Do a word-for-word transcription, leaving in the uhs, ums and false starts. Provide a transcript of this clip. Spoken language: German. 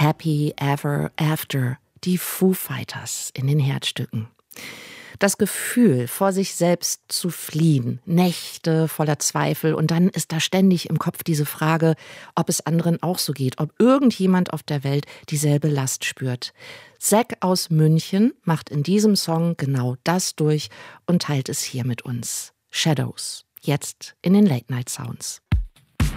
Happy Ever After, die Foo Fighters in den Herzstücken. Das Gefühl, vor sich selbst zu fliehen, Nächte voller Zweifel, und dann ist da ständig im Kopf diese Frage, ob es anderen auch so geht, ob irgendjemand auf der Welt dieselbe Last spürt. Zack aus München macht in diesem Song genau das durch und teilt es hier mit uns. Shadows, jetzt in den Late Night Sounds.